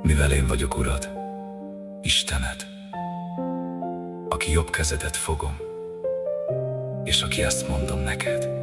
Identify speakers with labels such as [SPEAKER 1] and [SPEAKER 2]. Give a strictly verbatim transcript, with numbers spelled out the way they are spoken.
[SPEAKER 1] Mivel én vagyok Urad, Istened, aki jobb kezedet fogom, és aki ezt mondom neked.